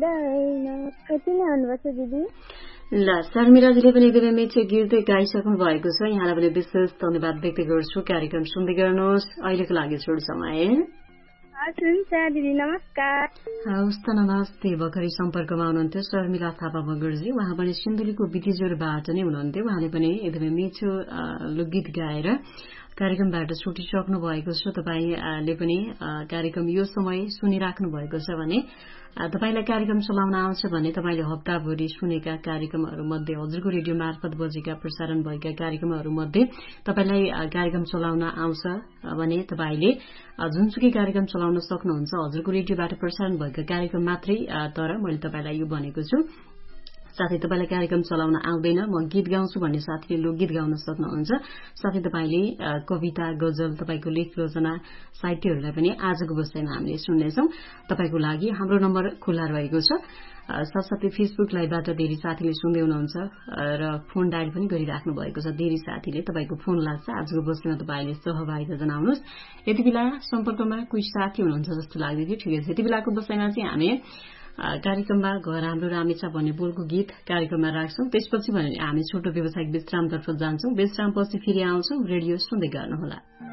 हुँदैन यति नै भन्नुपर्छ दिदी। ल शर्मिलाजीले पनि एकदमै मिठो गीत गाइसक्नु भएको छ। यहाँलाई पनि विशेष धन्यवाद व्यक्त गर्छु। कार्यक्रम सुन्दै गर्नुहोस्। अहिलेको लागि छोड समय। हुन्छ दिदी, नमस्कार। हवस् त, नमस्ते। भर्खरै सम्पर्कमा हुनुहुन्थ्यो शर्मिला थापा मगरजी। उहाँ पनि सिन्धुलीको बितिजोरबाट नै हुनुहुन्थ्यो। उहाँले पनि एकदमै मिठो लोकगीत गाएर कार्यक्रमबाट छुटिसक्नु भएको छ। तपाईले पनि कार्यक्रम यो समय सुनिराख्नु भएको छ भने तपाईलाई कार्यक्रम चलाउन आउँछ भने तपाईले हप्ताभरि सुनेका कार्यक्रमहरू मध्ये हजुरको रेडियो मार्फत बजेका प्रसारण भएका कार्यक्रमहरू मध्ये तपाईलाई कार्यक्रम चलाउन आउँछ भने तपाईले जुनसुकै कार्यक्रम चलाउन सक्नुहुन्छ। हजुरको रेडियोबाट प्रसारण भएका कार्यक्रम मात्रै, तर मैले तपाईलाई यो भनेको छु। साथै तपाईलाई कार्यक्रम चलाउन आउँदैन, म गीत गाउँछु भन्ने साथीले लोकगीत गाउन सक्नुहुन्छ। साथै तपाईले कविता, गजल, तपाईको लेख रचना साहित्यहरूलाई पनि आजको बसाइमा हामीले सुन्नेछौँ। तपाईको लागि हाम्रो नम्बर खुल्ला रहेको छ। साथसाथै फेसबुक लाइभबाट धेरै साथीले सुन्दै हुनुहुन्छ र फोन डायल पनि गरिराख्नु भएको छ। धेरै साथीले तपाईको फोन लाग्छ। आजको बसाइमा तपाईले सहभागिता जनाउनुहोस्। यति बेला सम्पर्कमा कोही साथी हुनुहुन्छ जस्तो लाग्दै थियो। ठिकै छ, यति बेलाको बसाइमा चाहिँ हामी कार्यक्रममा घर हाम्रो रामेछा भन्ने बोलको गीत कार्यक्रममा राख्छौं। त्यसपछि भने हामी छोटो व्यावसायिक विश्रामतर्फ जान्छौं। विश्रामपछि फेरि आउँछौं। रेडियो सुन्दै गर्नुहोला।